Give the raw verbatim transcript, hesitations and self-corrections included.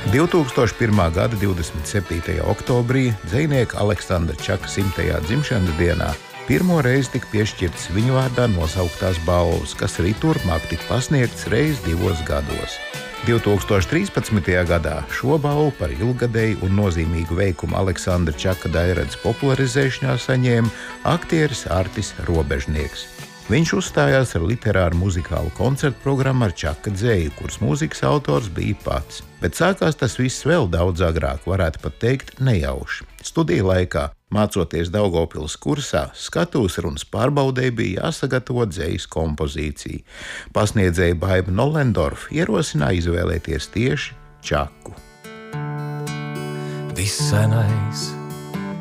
divtūkstoš pirmā gada divdesmit septītajā oktobrī dzejnieka Aleksandra Čaka simtajā dzimšanas dienā pirmo reizi tika piešķirtas viņu vārdā nosauktās balvas, kas arī turpmāk tika pasniegtas reiz divos gados. divtūkstoš trīspadsmitajā gadā šo balvu par ilggadēju un nozīmīgu veikumu Aleksandra Čaka daļradas popularizēšanā saņēma aktieris Artis Robežnieks. Viņš uzstājās ar literāru muzikālu koncertu programmu ar Čaka dzeju, kuras mūzikas autors bija pats. Bet sākās tas viss vēl daudz agrāk, varētu pat teikt nejauši. Studiju laikā, mācoties Daugavpils kursā, skatuves runas pārbaudē bija jāsagatavo dzejas kompozīcija. Pasniedzēja Baiba Nolendorfa ierosināja izvēlēties tieši Čaku. Viss senais